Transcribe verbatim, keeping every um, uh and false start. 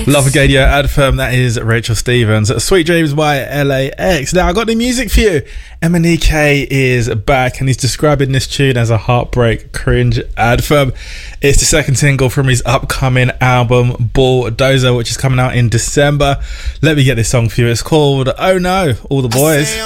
Love Agadio Adfirm, that is Rachel Stevens. Sweet Dreams by L A X. Now, I got the music for you. Emanike is back and he's describing this tune as a heartbreak cringe adverb. It's the second single from his upcoming album Bulldozer, which is coming out in December. Let me get this song for you. It's called Oh No, All the Boys.